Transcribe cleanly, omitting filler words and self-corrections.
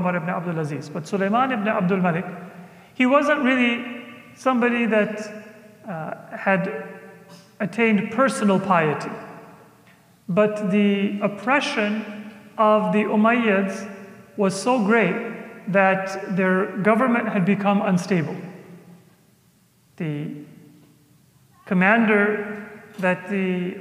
Umar ibn Abdul Aziz. But Sulaiman ibn Abdul Malik, he wasn't really somebody that had attained personal piety. But the oppression of the Umayyads was so great that their government had become unstable. The commander that the